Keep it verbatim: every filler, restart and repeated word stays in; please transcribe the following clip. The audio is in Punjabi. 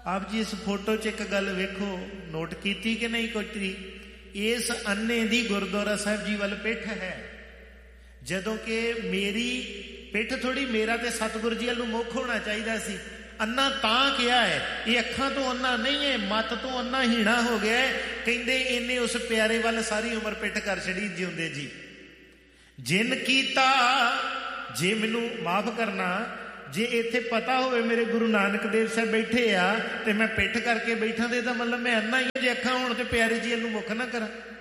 ਆਪ ਜੀ ਇਸ ਫੋਟੋ 'ਚ ਇੱਕ ਗੱਲ ਵੇਖੋ, ਨੋਟ ਕੀਤੀ ਕਿ ਨਹੀਂ ਕੀਤੀ? ਇਸ ਅੰਨੇ ਦੀ ਗੁਰਦੁਆਰਾ ਸਾਹਿਬ ਜੀ ਵੱਲ ਪਿੱਠ ਹੈ, ਜਦੋਂ ਕਿ ਮੇਰੀ ਪਿੱਠ ਥੋੜੀ, ਮੇਰਾ ਤੇ ਸਤਿਗੁਰੂ ਜੀ ਵੱਲ ਨੂੰ ਮੁੱਖ ਹੋਣਾ ਚਾਹੀਦਾ ਸੀ। ਅੰਨਾ ਤਾਂ ਕਿਹਾ ਹੈ, ਇਹ ਅੱਖਾਂ ਤੋਂ ਅੰਨਾ ਨਹੀਂ ਹੈ, ਮੱਤ ਤੋਂ ਅੰਨਾ ਹੀਣਾ ਹੋ ਗਿਆ ਹੈ। ਕਹਿੰਦੇ ਇਹਨੇ ਉਸ ਪਿਆਰੇ ਵੱਲ ਸਾਰੀ ਉਮਰ ਪਿੱਠ ਕਰ ਛੜੀ। ਜਿਉਂਦੇ ਜੀ ਜਿਨ ਕੀਤਾ, ਜੇ ਮੈਨੂੰ ਮਾਫ ਕਰਨਾ, ਜੇ ਇੱਥੇ ਪਤਾ ਹੋਵੇ ਮੇਰੇ ਗੁਰੂ ਨਾਨਕ ਦੇਵ ਸਾਹਿਬ ਬੈਠੇ ਆ ਤੇ ਮੈਂ ਪਿੱਠ ਕਰਕੇ ਬੈਠਾ ਤੇ ਇਹਦਾ ਮਤਲਬ ਮੈਂ ਅੰਨਾ ਹੀ, ਜੇ ਅੱਖਾਂ ਹੋਣ ਤੇ ਪਿਆਰੇ ਜੀ ਇਹਨੂੰ ਮੁੱਖ ਨਾ ਕਰਾਂ।